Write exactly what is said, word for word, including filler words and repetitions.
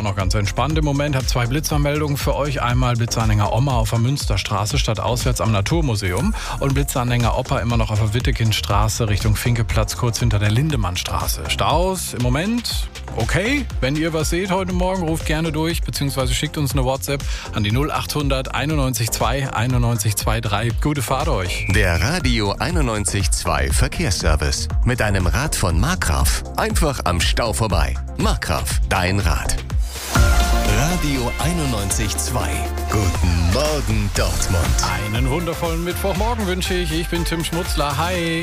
noch ganz entspannt im Moment. Habe zwei Blitzermeldungen für euch. Einmal Blitzanhänger Oma auf der Münsterstraße statt auswärts am Naturmuseum und Blitzanhänger Opa immer noch auf der Wittekindstraße Richtung Finkeplatz kurz hinter der Lindemannstraße. Staus im Moment okay. Wenn ihr was seht heute Morgen, ruft gerne durch beziehungsweise schickt uns eine WhatsApp an die null achthundert einundneunzig zwei einundneunzig dreiundzwanzig. Gute Fahrt euch. Der Radio einundneunzig Komma zwei Verkehrsservice. Mit einem Rad von Markgraf. Einfach am Stau vorbei. Markgraf, dein Rad. Radio einundneunzig Komma zwei. Guten Morgen, Dortmund. Einen wundervollen Mittwochmorgen wünsche ich. Ich bin Tim Schmutzler. Hi.